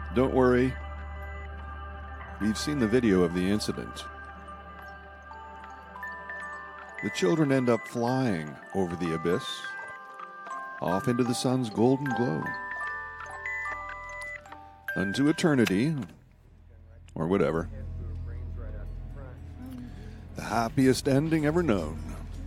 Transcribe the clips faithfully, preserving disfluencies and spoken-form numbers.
Don't worry. We've seen the video of the incident. The children end up flying over the abyss, off into the sun's golden glow, unto eternity, or whatever. The happiest ending ever known.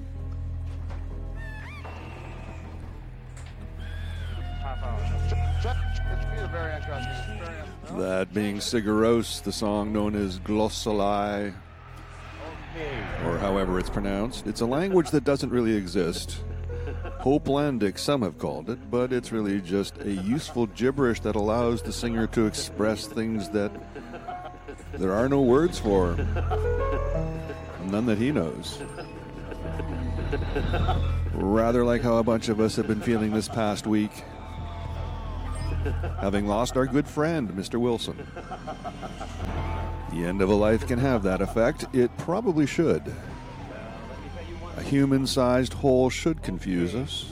That being Sigur Rós, the song known as Glossalai, or however it's pronounced. It's a language that doesn't really exist. Hopelandic, some have called it, but it's really just a useful gibberish that allows the singer to express things that there are no words for. None that he knows. Rather like how a bunch of us have been feeling this past week, having lost our good friend, Mister Wilson. The end of a life can have that effect. It probably should. A human-sized hole should confuse us.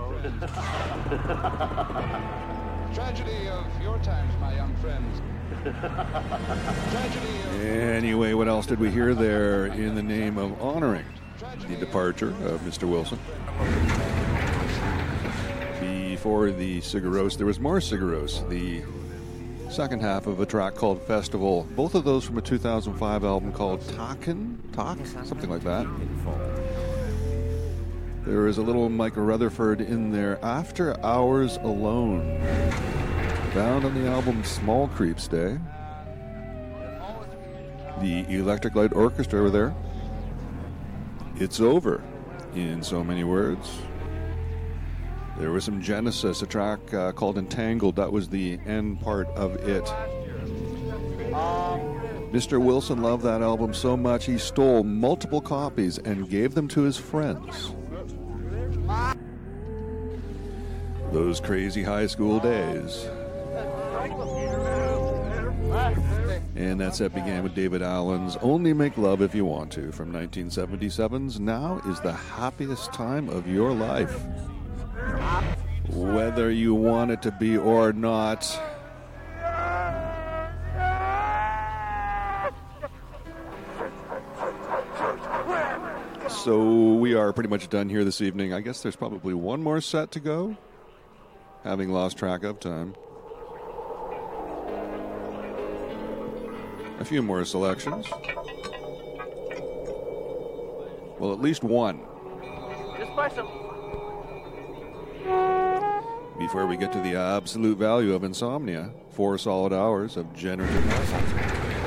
Tragedy of your times, my young friends. Anyway, what else did we hear there in the name of honoring the departure of Mister Wilson? Before the Sigur Rós, there was more Sigur Rós, the second half of a track called Festival. Both of those from a two thousand five album called Taken? Talk? Something like that. There is a little Michael Rutherford in there, After Hours Alone, found on the album Small Creeps Day. The Electric Light Orchestra were there. It's Over, in so many words. There was some Genesis, a track uh, called Entangled. That was the end part of it. Mister Wilson loved that album so much he stole multiple copies and gave them to his friends. Those crazy high school days. And that set began with David Allen's Only Make Love If You Want To from nineteen seventy-seven's Now Is the Happiest Time of Your Life. Whether you want it to be or not. So we are pretty much done here this evening. I guess there's probably one more set to go, having lost track of time. A few more selections. Well, at least one. Just buy some. Before we get to the absolute value of insomnia, four solid hours of generative nonsense.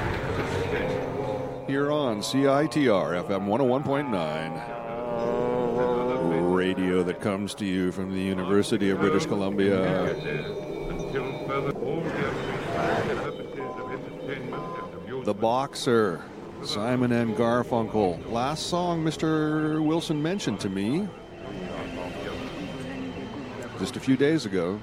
Here on C I T R F M one oh one point nine, radio that comes to you from the University of British Columbia. The Boxer, Simon and Garfunkel. Last song Mister Wilson mentioned to me just a few days ago.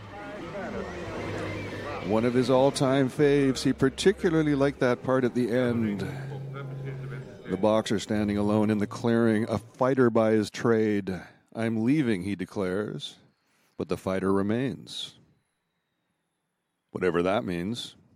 One of his all-time faves. He particularly liked that part at the end. The Boxer standing alone in the clearing, a fighter by his trade. I'm leaving, he declares, but the fighter remains. Whatever that means.